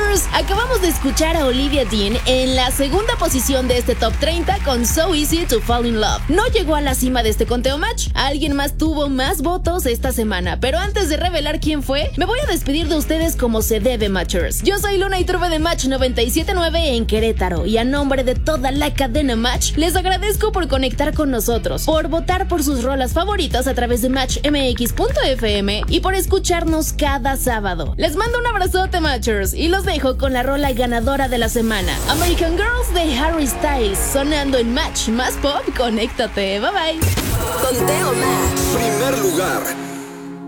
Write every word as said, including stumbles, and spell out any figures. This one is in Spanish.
Matchers, acabamos de escuchar a Olivia Dean en la segunda posición de este top treinta con So Easy to Fall in Love. No llegó a la cima de este conteo Match. Alguien más tuvo más votos esta semana, pero antes de revelar quién fue, me voy a despedir de ustedes como se debe, Matchers. Yo soy Luna Iturbe de Match noventa y siete punto nueve en Querétaro y a nombre de toda la cadena Match, les agradezco por conectar con nosotros, por votar por sus rolas favoritas a través de match m x punto f m y por escucharnos cada sábado. Les mando un abrazote, Matchers, y los dejo con la rola ganadora de la semana, American Girls de Harry Styles, sonando en Match más Pop. Conéctate, bye bye. Conteo Match. Primer lugar.